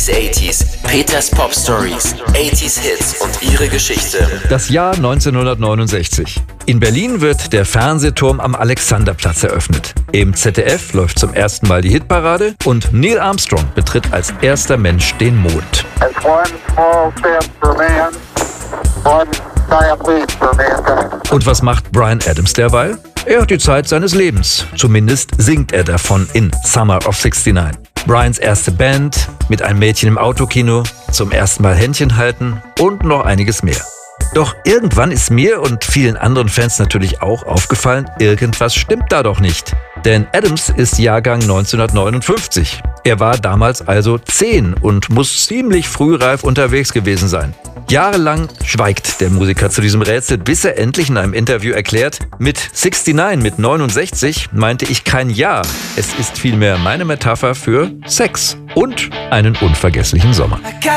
80s. Peters Pop Stories, 80s Hits und ihre Geschichte. Das Jahr 1969. In Berlin wird der Fernsehturm am Alexanderplatz eröffnet. Im ZDF läuft zum ersten Mal die Hitparade und Neil Armstrong betritt als erster Mensch den Mond. Und was macht Bryan Adams derweil? Er hat die Zeit seines Lebens. Zumindest singt er davon in Summer of '69. Bryans erste Band, mit einem Mädchen im Autokino, zum ersten Mal Händchen halten und noch einiges mehr. Doch irgendwann ist mir und vielen anderen Fans natürlich auch aufgefallen, irgendwas stimmt da doch nicht. Denn Adams ist Jahrgang 1959. Er war damals also 10 und muss ziemlich frühreif unterwegs gewesen sein. Jahrelang schweigt der Musiker zu diesem Rätsel, bis er endlich in einem Interview erklärt, mit 69, mit 69 meinte ich kein Jahr. Es ist vielmehr meine Metapher für Sex und einen unvergesslichen Sommer.